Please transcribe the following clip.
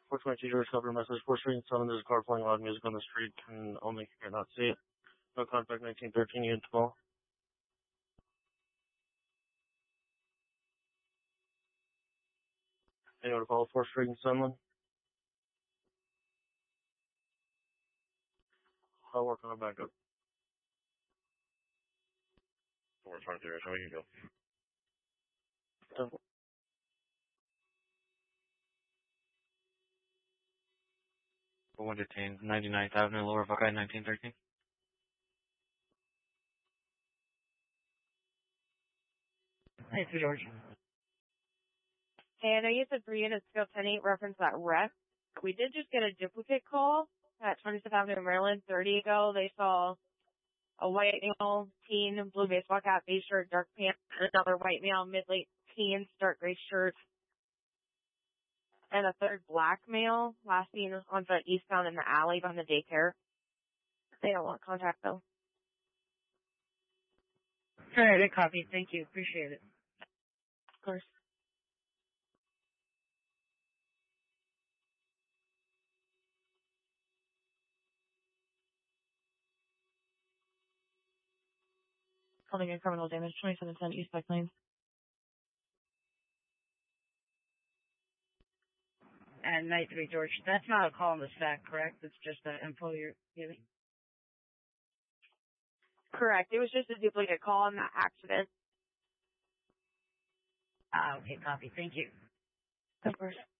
422 George, cover message. 4 Street 7, there's a car playing loud music on the street. Can only hear, not see it. No contact 1913, unit 12. Anyone to follow 4th Street in Sunland? I'll work on a backup. 423, so we can go. One detained, 99th Avenue, Lower Buckeye, 1913. Hey, George. Hey, I know you said 3 units go 10-8 reference that wreck. We did just get a duplicate call at 26th Avenue, Maryland, 30 ago. They saw a white male, teen, blue baseball cap, beige shirt, dark pants, and another white male, mid-late teens, dark gray shirt, and a third black male, last seen on foot eastbound in the alley behind the daycare. They don't want contact, though. All right, I copy. Thank you. Appreciate it. Of course. Calling in criminal damage, 2710 East Pike Lane. And night 3, George. That's not a call on the stack, correct? It's just an info you're giving? Correct. It was just a duplicate call on that accident. Okay, copy. Thank you. Of course.